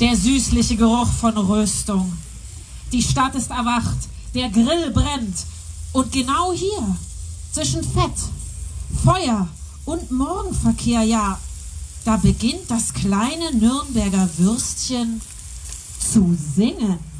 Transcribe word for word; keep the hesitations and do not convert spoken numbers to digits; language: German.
der süßliche Geruch von Röstung. Die Stadt ist erwacht, der Grill brennt. Und genau hier, zwischen Fett, Feuer und Morgenverkehr, ja, da beginnt das kleine Nürnberger Würstchen zu singen.